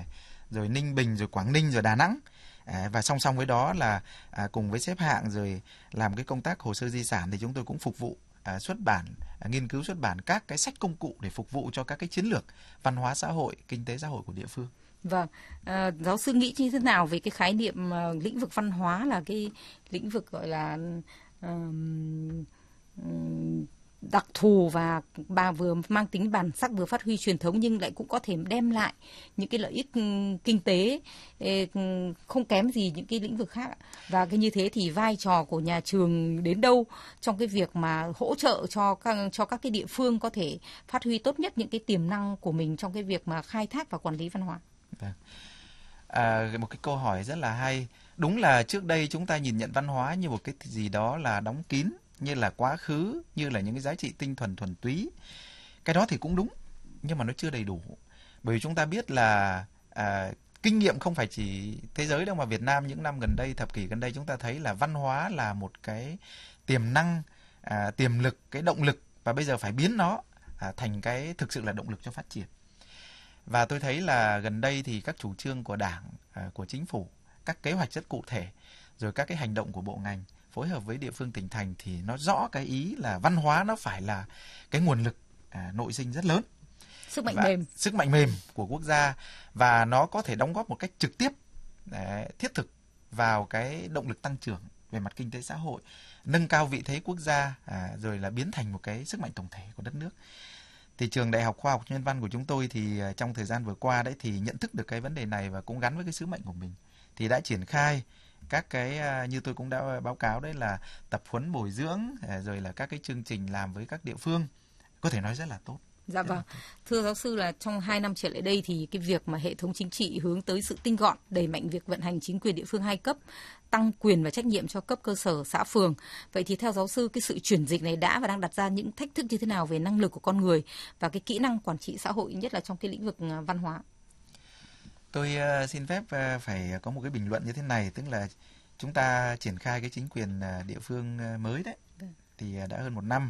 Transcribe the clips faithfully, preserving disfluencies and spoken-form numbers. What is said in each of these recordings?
rồi Ninh Bình, rồi Quảng Ninh, rồi Đà Nẵng. Và song song với đó là cùng với xếp hạng rồi làm cái công tác hồ sơ di sản thì chúng tôi cũng phục vụ xuất bản, nghiên cứu xuất bản các cái sách công cụ để phục vụ cho các cái chiến lược văn hóa xã hội, kinh tế xã hội của địa phương. Vâng, à, giáo sư nghĩ như thế nào về cái khái niệm uh, lĩnh vực văn hóa là cái lĩnh vực gọi là uh, um, đặc thù và bà vừa mang tính bản sắc, vừa phát huy truyền thống nhưng lại cũng có thể đem lại những cái lợi ích kinh tế không kém gì những cái lĩnh vực khác. Và cái như thế thì vai trò của nhà trường đến đâu trong cái việc mà hỗ trợ cho các, cho các cái địa phương có thể phát huy tốt nhất những cái tiềm năng của mình trong cái việc mà khai thác và quản lý văn hóa. Vâng. À, một cái câu hỏi rất là hay. Đúng là trước đây chúng ta nhìn nhận văn hóa như một cái gì đó là đóng kín, như là quá khứ, như là những cái giá trị tinh thuần thuần túy. Cái đó thì cũng đúng, nhưng mà nó chưa đầy đủ. Bởi vì chúng ta biết là à, kinh nghiệm không phải chỉ thế giới đâu, mà Việt Nam những năm gần đây, thập kỷ gần đây chúng ta thấy là văn hóa là một cái tiềm năng, à, tiềm lực, cái động lực, và bây giờ phải biến nó à, thành cái thực sự là động lực cho phát triển. Và tôi thấy là gần đây thì các chủ trương của Đảng, à, của Chính phủ, các kế hoạch rất cụ thể, rồi các cái hành động của bộ ngành phối hợp với địa phương tỉnh thành thì nó rõ cái ý là văn hóa nó phải là cái nguồn lực à, nội sinh rất lớn, sức mạnh mềm, sức mạnh mềm của quốc gia, và nó có thể đóng góp một cách trực tiếp, để thiết thực vào cái động lực tăng trưởng về mặt kinh tế xã hội, nâng cao vị thế quốc gia, à, rồi là biến thành một cái sức mạnh tổng thể của đất nước. Thì trường Đại học Khoa học Nhân văn của chúng tôi thì trong thời gian vừa qua đấy thì nhận thức được cái vấn đề này và cũng gắn với cái sứ mệnh của mình thì đã triển khai các cái, như tôi cũng đã báo cáo đấy, là tập huấn bồi dưỡng, rồi là các cái chương trình làm với các địa phương, có thể nói rất là tốt. Dạ vâng. Thưa giáo sư là trong hai năm trở lại đây thì cái việc mà hệ thống chính trị hướng tới sự tinh gọn, đẩy mạnh việc vận hành chính quyền địa phương hai cấp, tăng quyền và trách nhiệm cho cấp cơ sở, xã phường. Vậy thì theo giáo sư, cái sự chuyển dịch này đã và đang đặt ra những thách thức như thế nào về năng lực của con người và cái kỹ năng quản trị xã hội, nhất là trong cái lĩnh vực văn hóa? Tôi uh, xin phép uh, phải có một cái bình luận như thế này, tức là chúng ta triển khai cái chính quyền uh, địa phương uh, mới đấy, thì uh, đã hơn một năm,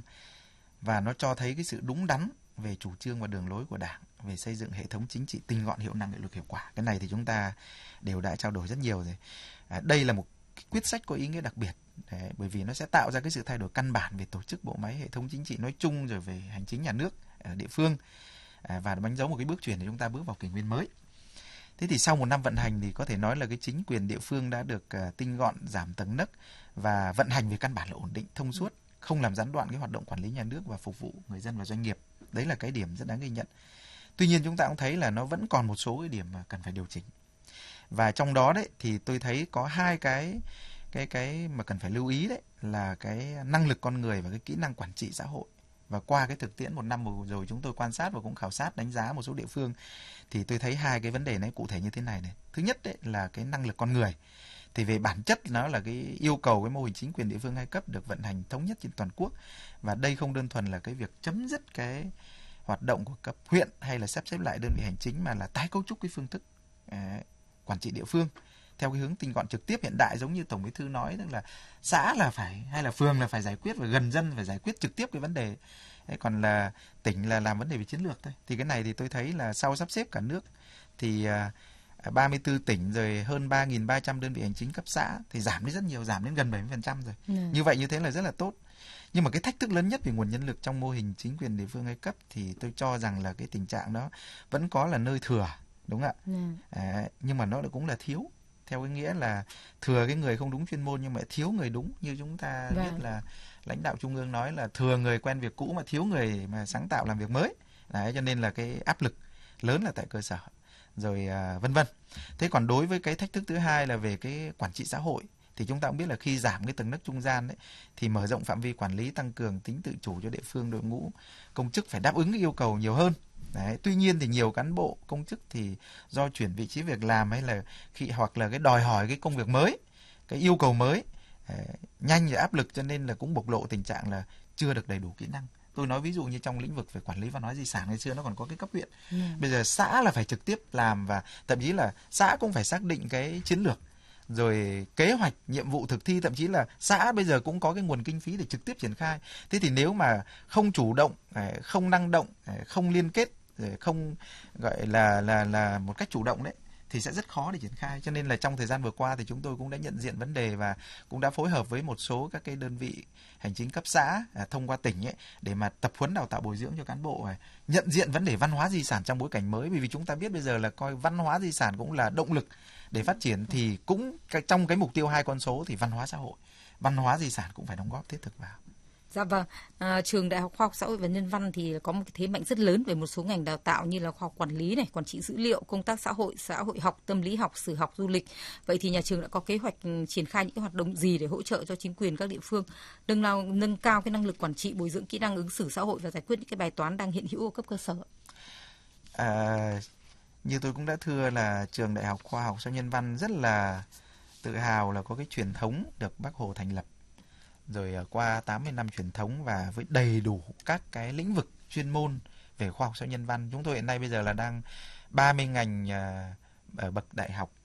và nó cho thấy cái sự đúng đắn về chủ trương và đường lối của Đảng về xây dựng hệ thống chính trị tinh gọn, hiệu năng, hiệu lực, hiệu quả. Cái này thì chúng ta đều đã trao đổi rất nhiều rồi. À, đây là một quyết sách có ý nghĩa đặc biệt, đấy, bởi vì nó sẽ tạo ra cái sự thay đổi căn bản về tổ chức bộ máy hệ thống chính trị nói chung, rồi về hành chính nhà nước ở địa phương, à, và đánh dấu một cái bước chuyển để chúng ta bước vào kỷ nguyên mới. Thế thì sau một năm vận hành thì có thể nói là cái chính quyền địa phương đã được uh, tinh gọn, giảm tầng nấc và vận hành về căn bản là ổn định, thông suốt, không làm gián đoạn cái hoạt động quản lý nhà nước và phục vụ người dân và doanh nghiệp. Đấy là cái điểm rất đáng ghi nhận. Tuy nhiên chúng ta cũng thấy là nó vẫn còn một số cái điểm mà cần phải điều chỉnh. Và trong đó đấy thì tôi thấy có hai cái cái cái mà cần phải lưu ý, đấy là cái năng lực con người và cái kỹ năng quản trị xã hội. Và qua cái thực tiễn một năm vừa rồi chúng tôi quan sát và cũng khảo sát đánh giá một số địa phương thì tôi thấy hai cái vấn đề này cụ thể như thế này này. Thứ nhất đấy là cái năng lực con người. Thì về bản chất nó là cái yêu cầu cái mô hình chính quyền địa phương hai cấp được vận hành thống nhất trên toàn quốc, và đây không đơn thuần là cái việc chấm dứt cái hoạt động của cấp huyện hay là sắp xếp lại đơn vị hành chính, mà là tái cấu trúc cái phương thức à, quản trị địa phương theo cái hướng tinh gọn, trực tiếp, hiện đại, giống như Tổng Bí thư nói, tức là xã là phải hay là phường là phải giải quyết và gần dân, phải giải quyết trực tiếp cái vấn đề. Đấy, còn là tỉnh là làm vấn đề về chiến lược thôi. Thì cái này thì tôi thấy là sau sắp xếp cả nước thì à, ba mươi tư tỉnh rồi hơn ba nghìn ba trăm đơn vị hành chính cấp xã thì giảm đi rất nhiều, giảm đến gần bảy mươi phần trăm rồi. Ừ. Như vậy như thế là rất là tốt. Nhưng mà cái thách thức lớn nhất về nguồn nhân lực trong mô hình chính quyền địa phương hai cấp thì tôi cho rằng là cái tình trạng đó vẫn có là nơi thừa, đúng không ạ? Ừ. À, nhưng mà nó cũng là thiếu, theo cái nghĩa là thừa cái người không đúng chuyên môn nhưng mà thiếu người đúng, như chúng ta vâng. biết là lãnh đạo trung ương nói là thừa người quen việc cũ mà thiếu người mà sáng tạo làm việc mới. Đấy, cho nên là cái áp lực lớn là tại cơ sở, rồi à, vân vân. Thế còn đối với cái thách thức thứ hai là về cái quản trị xã hội thì chúng ta cũng biết là khi giảm cái tầng nấc trung gian đấy thì mở rộng phạm vi quản lý, tăng cường tính tự chủ cho địa phương, đội ngũ công chức phải đáp ứng cái yêu cầu nhiều hơn. Đấy, tuy nhiên thì nhiều cán bộ công chức thì do chuyển vị trí việc làm hay là khi hoặc là cái đòi hỏi cái công việc mới, cái yêu cầu mới eh, nhanh và áp lực, cho nên là cũng bộc lộ tình trạng là chưa được đầy đủ kỹ năng. Tôi nói ví dụ như trong lĩnh vực về quản lý văn hóa di sản, ngày xưa nó còn có cái cấp huyện, ừ. bây giờ xã là phải trực tiếp làm, và thậm chí là xã cũng phải xác định cái chiến lược, rồi kế hoạch, nhiệm vụ thực thi, thậm chí là xã bây giờ cũng có cái nguồn kinh phí để trực tiếp triển khai. Thế thì nếu mà không chủ động, không năng động, không liên kết rồi không gọi là là là một cách chủ động đấy, thì sẽ rất khó để triển khai. Cho nên là trong thời gian vừa qua thì chúng tôi cũng đã nhận diện vấn đề và cũng đã phối hợp với một số các cái đơn vị hành chính cấp xã à, thông qua tỉnh ấy, để mà tập huấn đào tạo bồi dưỡng cho cán bộ này, nhận diện vấn đề văn hóa di sản trong bối cảnh mới. Bởi vì chúng ta biết bây giờ là coi văn hóa di sản cũng là động lực để phát triển, thì cũng trong cái mục tiêu hai con số thì văn hóa xã hội, văn hóa di sản cũng phải đóng góp thiết thực vào. Dạ vâng, à, trường Đại học Khoa học Xã hội và Nhân văn thì có một cái thế mạnh rất lớn về một số ngành đào tạo như là khoa học quản lý này, quản trị dữ liệu, công tác xã hội, xã hội học, tâm lý học, sử học, du lịch. Vậy thì nhà trường đã có kế hoạch triển khai những cái hoạt động gì để hỗ trợ cho chính quyền các địa phương nâng cao nâng cao cái năng lực quản trị, bồi dưỡng kỹ năng ứng xử xã hội và giải quyết những cái bài toán đang hiện hữu ở cấp cơ sở? À, như tôi cũng đã thưa là trường Đại học Khoa học Xã hội Nhân văn rất là tự hào là có cái truyền thống được Bác Hồ thành lập, rồi qua tám mươi năm truyền thống và với đầy đủ các cái lĩnh vực chuyên môn về khoa học xã hội nhân văn. Chúng tôi hiện nay bây giờ là đang ba mươi ngành ở bậc đại học,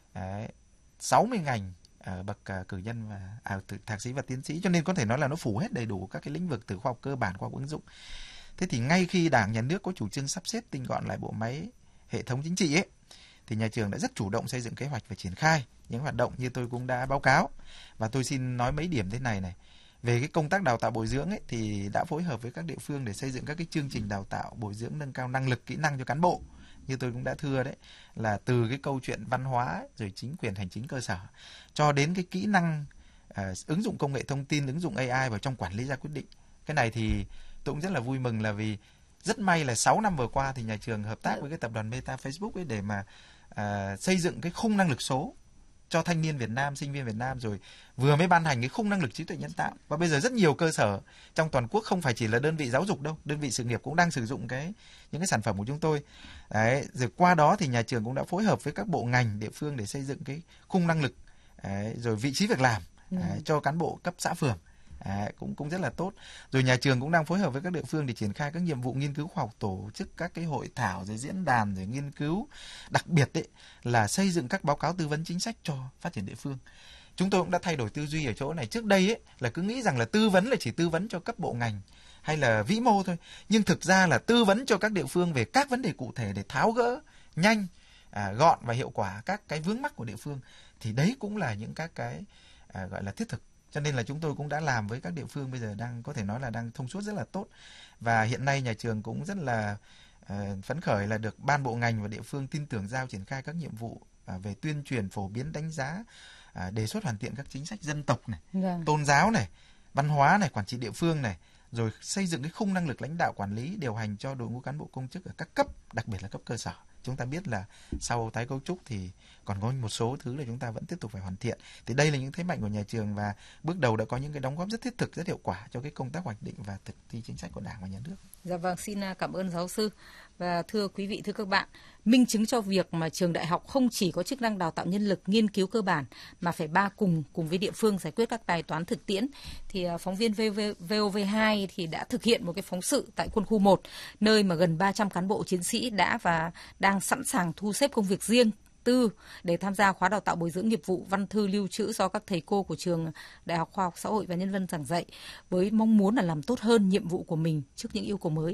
sáu mươi ngành ở bậc cử nhân và à, thạc sĩ và tiến sĩ, cho nên có thể nói là nó phủ hết đầy đủ các cái lĩnh vực từ khoa học cơ bản, khoa học ứng dụng. Thế thì ngay khi Đảng, Nhà nước có chủ trương sắp xếp tinh gọn lại bộ máy hệ thống chính trị ấy, thì nhà trường đã rất chủ động xây dựng kế hoạch và triển khai những hoạt động như tôi cũng đã báo cáo. Và tôi xin nói mấy điểm thế này này. Về cái công tác đào tạo bồi dưỡng ấy, thì đã phối hợp với các địa phương để xây dựng các cái chương trình đào tạo bồi dưỡng nâng cao năng lực, kỹ năng cho cán bộ. Như tôi cũng đã thưa đấy, là từ cái câu chuyện văn hóa rồi chính quyền hành chính cơ sở cho đến cái kỹ năng uh, ứng dụng công nghệ thông tin, ứng dụng a i vào trong quản lý ra quyết định. Cái này thì tôi cũng rất là vui mừng là vì rất may là sáu năm vừa qua thì nhà trường hợp tác với cái tập đoàn Meta Facebook ấy để mà uh, xây dựng cái khung năng lực số cho thanh niên Việt Nam, sinh viên Việt Nam, rồi vừa mới ban hành cái khung năng lực trí tuệ nhân tạo. Và bây giờ rất nhiều cơ sở trong toàn quốc, không phải chỉ là đơn vị giáo dục đâu, đơn vị sự nghiệp cũng đang sử dụng cái những cái sản phẩm của chúng tôi. Đấy, rồi qua đó thì nhà trường cũng đã phối hợp với các bộ ngành địa phương để xây dựng cái khung năng lực, đấy, rồi vị trí việc làm đấy, ừ. cho cán bộ cấp xã phường. À, cũng cũng rất là tốt. Rồi nhà trường cũng đang phối hợp với các địa phương để triển khai các nhiệm vụ nghiên cứu khoa học, tổ chức các cái hội thảo, rồi diễn đàn, rồi nghiên cứu. Đặc biệt đấy là xây dựng các báo cáo tư vấn chính sách cho phát triển địa phương. Chúng tôi cũng đã thay đổi tư duy ở chỗ này. Trước đây ấy là cứ nghĩ rằng là tư vấn là chỉ tư vấn cho cấp bộ ngành hay là vĩ mô thôi, nhưng thực ra là tư vấn cho các địa phương về các vấn đề cụ thể để tháo gỡ nhanh, à, gọn và hiệu quả các cái vướng mắc của địa phương. Thì đấy cũng là những các cái à, gọi là thiết thực. Cho nên là chúng tôi cũng đã làm với các địa phương, bây giờ đang có thể nói là đang thông suốt rất là tốt. Và hiện nay nhà trường cũng rất là uh, phấn khởi là được ban bộ ngành và địa phương tin tưởng giao triển khai các nhiệm vụ uh, về tuyên truyền, phổ biến, đánh giá, uh, đề xuất hoàn thiện các chính sách dân tộc này, yeah. tôn giáo này, văn hóa này, quản trị địa phương này, rồi xây dựng cái khung năng lực lãnh đạo, quản lý, điều hành cho đội ngũ cán bộ công chức ở các cấp, đặc biệt là cấp cơ sở. Chúng ta biết là sau tái cấu trúc thì còn có một số thứ là chúng ta vẫn tiếp tục phải hoàn thiện. Thì đây là những thế mạnh của nhà trường và bước đầu đã có những cái đóng góp rất thiết thực, rất hiệu quả cho cái công tác hoạch định và thực thi chính sách của Đảng và Nhà nước. Dạ vâng, xin cảm ơn giáo sư. Và thưa quý vị, thưa các bạn, minh chứng cho việc mà trường đại học không chỉ có chức năng đào tạo nhân lực, nghiên cứu cơ bản mà phải ba cùng cùng với địa phương giải quyết các bài toán thực tiễn, thì phóng viên vê o vê hai thì đã thực hiện một cái phóng sự tại quân khu một, nơi mà gần ba trăm cán bộ chiến sĩ đã và đang sẵn sàng thu xếp công việc riêng tư để tham gia khóa đào tạo bồi dưỡng nghiệp vụ văn thư lưu trữ do các thầy cô của trường Đại học Khoa học Xã hội và Nhân văn giảng dạy, với mong muốn là làm tốt hơn nhiệm vụ của mình trước những yêu cầu mới.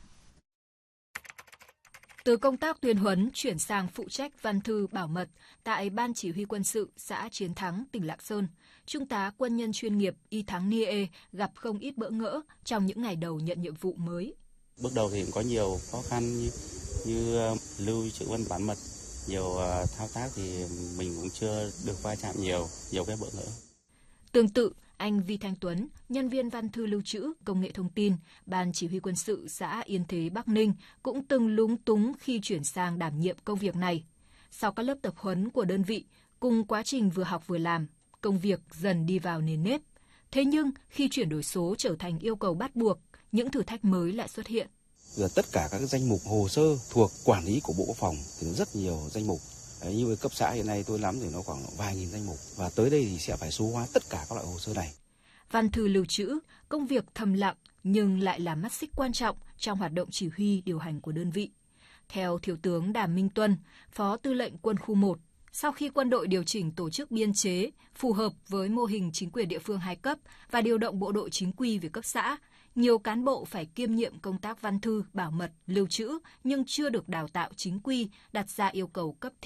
Từ công tác tuyên huấn chuyển sang phụ trách văn thư bảo mật tại Ban Chỉ huy Quân sự xã Chiến Thắng, tỉnh Lạng Sơn, Trung tá quân nhân chuyên nghiệp Y Thắng Nie gặp không ít bỡ ngỡ trong những ngày đầu nhận nhiệm vụ mới. Bước đầu thì cũng có nhiều khó khăn như, như lưu trữ văn bản mật, nhiều thao tác thì mình cũng chưa được va chạm nhiều, nhiều cái bỡ ngỡ. Tương tự, anh Vi Thanh Tuấn, nhân viên văn thư lưu trữ công nghệ thông tin, Ban Chỉ huy Quân sự xã Yên Thế, Bắc Ninh cũng từng lúng túng khi chuyển sang đảm nhiệm công việc này. Sau các lớp tập huấn của đơn vị, cùng quá trình vừa học vừa làm, công việc dần đi vào nền nếp. Thế nhưng khi chuyển đổi số trở thành yêu cầu bắt buộc, những thử thách mới lại xuất hiện. Giờ tất cả các danh mục hồ sơ thuộc quản lý của Bộ Quốc phòng thì rất nhiều danh mục. Đấy, như với cấp xã hiện nay tôi nắm thì nó khoảng vài nghìn danh mục, và tới đây thì sẽ phải số hóa tất cả các loại hồ sơ này. Văn thư lưu trữ, công việc thầm lặng nhưng lại là mắt xích quan trọng trong hoạt động chỉ huy điều hành của đơn vị. Theo Thiếu tướng Đàm Minh Tuân, Phó Tư lệnh Quân khu một, sau khi quân đội điều chỉnh tổ chức biên chế phù hợp với mô hình chính quyền địa phương hai cấp và điều động bộ đội chính quy về cấp xã, Nhiều cán bộ phải kiêm nhiệm công tác văn thư, bảo mật, lưu trữ nhưng chưa được đào tạo chính quy, đặt ra yêu cầu cấp thiết